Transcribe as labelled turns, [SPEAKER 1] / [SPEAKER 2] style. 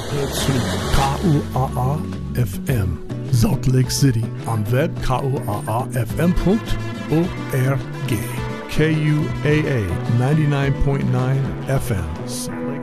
[SPEAKER 1] zu KUAA FM Salt Lake City am Web kuaafm.org. KUAA 99.9 FM